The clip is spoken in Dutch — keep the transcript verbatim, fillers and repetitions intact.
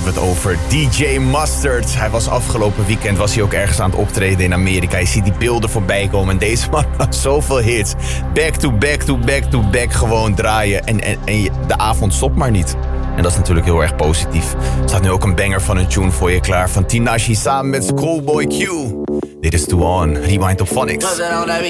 hebben we het over D J Mustard. Hij was afgelopen weekend was hij ook ergens aan het optreden in Amerika. Je ziet die beelden voorbij komen en deze man had zoveel hits. Back to back to back to back gewoon draaien. En, en, en de avond stopt maar niet. En dat is natuurlijk heel erg positief. Er staat nu ook een banger van een tune voor je klaar. Van Tinashe samen met Schoolboy Q. Dit is Too On, Rewind op Phonics.